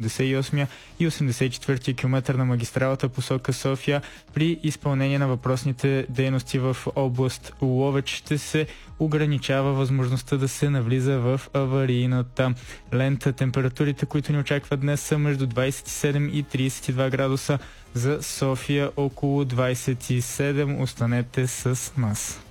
88 и 84 км на магистралата посока София. При изпълнение на въпросните дейности в област Ловеч ще се ограничава възможността да се навлиза в аварийната лента. Температурите, които ни очакват днес, са между 27 и 32 градуса. За София около 27. Останете с нас.